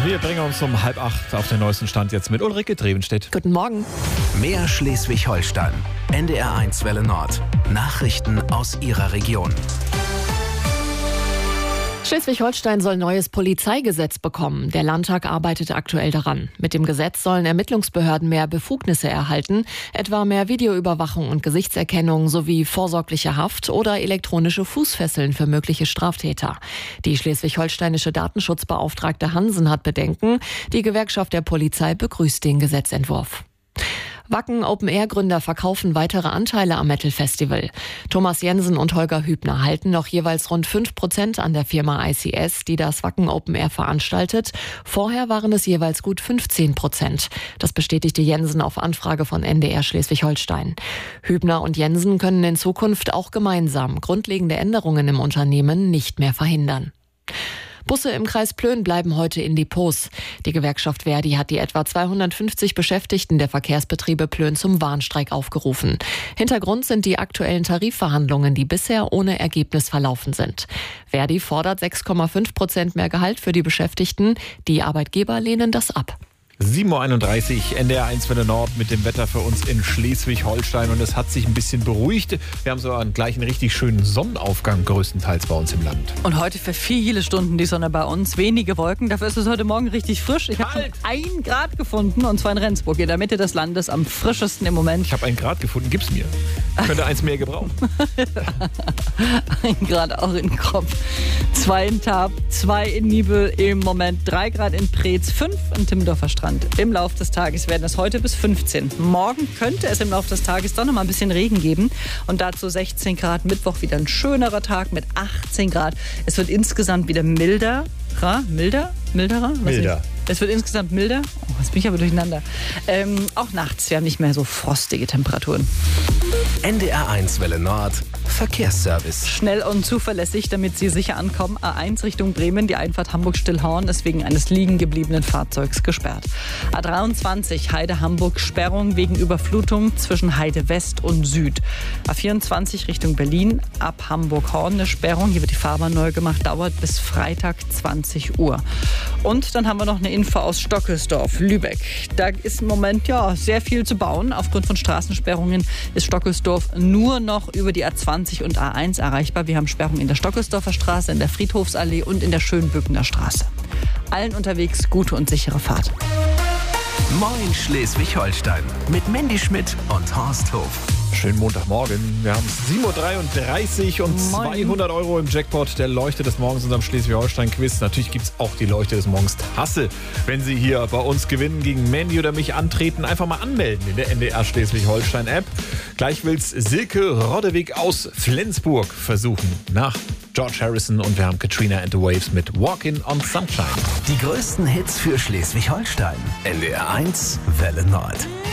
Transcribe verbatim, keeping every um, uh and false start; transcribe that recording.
Wir bringen uns um halb acht auf den neuesten Stand jetzt mit Ulrike Drevenstedt. Guten Morgen. Mehr Schleswig-Holstein. N D R eins Welle Nord. Nachrichten aus Ihrer Region. Schleswig-Holstein soll neues Polizeigesetz bekommen. Der Landtag arbeitet aktuell daran. Mit dem Gesetz sollen Ermittlungsbehörden mehr Befugnisse erhalten, etwa mehr Videoüberwachung und Gesichtserkennung sowie vorsorgliche Haft oder elektronische Fußfesseln für mögliche Straftäter. Die schleswig-holsteinische Datenschutzbeauftragte Hansen hat Bedenken. Die Gewerkschaft der Polizei begrüßt den Gesetzentwurf. Wacken Open-Air-Gründer verkaufen weitere Anteile am Metal-Festival. Thomas Jensen und Holger Hübner halten noch jeweils rund fünf Prozent an der Firma I C S, die das Wacken Open-Air veranstaltet. Vorher waren es jeweils gut fünfzehn Prozent. Das bestätigte Jensen auf Anfrage von N D R Schleswig-Holstein. Hübner und Jensen können in Zukunft auch gemeinsam grundlegende Änderungen im Unternehmen nicht mehr verhindern. Busse im Kreis Plön bleiben heute in Depots. Die Gewerkschaft Verdi hat die etwa zweihundertfünfzig Beschäftigten der Verkehrsbetriebe Plön zum Warnstreik aufgerufen. Hintergrund sind die aktuellen Tarifverhandlungen, die bisher ohne Ergebnis verlaufen sind. Verdi fordert sechs Komma fünf Prozent mehr Gehalt für die Beschäftigten. Die Arbeitgeber lehnen das ab. sieben Uhr einunddreißig, N D R eins Welle Nord mit dem Wetter für uns in Schleswig-Holstein. Und es hat sich ein bisschen beruhigt. Wir haben sogar gleich einen richtig schönen Sonnenaufgang größtenteils bei uns im Land. Und heute für viele Stunden die Sonne bei uns. Wenige Wolken. Dafür ist es heute Morgen richtig frisch. Ich habe schon ein Grad gefunden, und zwar in Rendsburg, in der Mitte des Landes, am frischesten im Moment. Ich habe ein Grad gefunden, gib's mir. Ich könnte eins mehr gebrauchen. Ein Grad auch in Kropf. Zwei in Tarp, zwei in Nibel im Moment, drei Grad in Preetz, fünf in Timmendorfer Strand. Im Laufe des Tages werden es heute bis fünfzehn. Morgen könnte es im Laufe des Tages doch noch mal ein bisschen Regen geben. Und dazu sechzehn Grad. Mittwoch wieder ein schönerer Tag mit achtzehn Grad. Es wird insgesamt wieder milder. Ra? Milder? Milderer? Was Milder. Ist? Es wird insgesamt milder. Oh, jetzt bin ich aber durcheinander. Ähm, auch nachts. Wir haben nicht mehr so frostige Temperaturen. N D R eins Welle Nord. Verkehrsservice. Schnell und zuverlässig, damit Sie sicher ankommen. A eins Richtung Bremen, die Einfahrt Hamburg-Stillhorn ist wegen eines liegen gebliebenen Fahrzeugs gesperrt. A dreiundzwanzig Heide-Hamburg, Sperrung wegen Überflutung zwischen Heide West und Süd. A vierundzwanzig Richtung Berlin, ab Hamburg-Horn eine Sperrung. Hier wird die Fahrbahn neu gemacht, dauert bis Freitag zwanzig Uhr. Und dann haben wir noch eine Info aus Stockelsdorf, Lübeck. Da ist im Moment ja sehr viel zu bauen. Aufgrund von Straßensperrungen ist Stockelsdorf nur noch über die A zwanzig und A eins erreichbar. Wir haben Sperrungen in der Stockelsdorfer Straße, in der Friedhofsallee und in der Schönbückener Straße. Allen unterwegs gute und sichere Fahrt. Moin Schleswig-Holstein mit Mandy Schmidt und Horst Hof. Schönen Montagmorgen. Wir haben es sieben Uhr dreiunddreißig und Moin. zweihundert Euro im Jackpot der Leuchte des Morgens in unserem Schleswig-Holstein-Quiz. Natürlich gibt es auch die Leuchte des Morgens Tasse. Wenn Sie hier bei uns gewinnen, gegen Mandy oder mich antreten, einfach mal anmelden in der N D R Schleswig-Holstein-App. Gleich will's Silke Roddewig aus Flensburg versuchen. Nach George Harrison, und wir haben Katrina and the Waves mit Walkin' on Sunshine. Die größten Hits für Schleswig-Holstein. N D R eins Welle Nord.